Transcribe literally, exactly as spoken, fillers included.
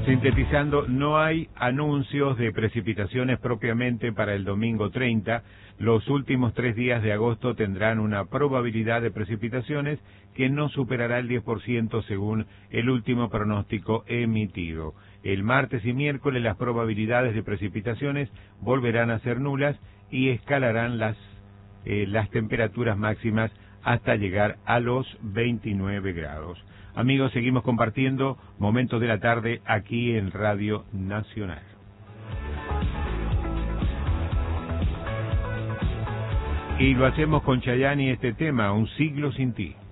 Sintetizando, no hay anuncios de precipitaciones propiamente para el domingo treinta. Los últimos tres días de agosto tendrán una probabilidad de precipitaciones que no superará el diez por ciento según el último pronóstico emitido. El martes y miércoles las probabilidades de precipitaciones volverán a ser nulas y escalarán las, eh, las temperaturas máximas hasta llegar a los veintinueve grados. Amigos, seguimos compartiendo momentos de la tarde aquí en Radio Nacional. Y lo hacemos con Chayanne y este tema, Un siglo sin ti.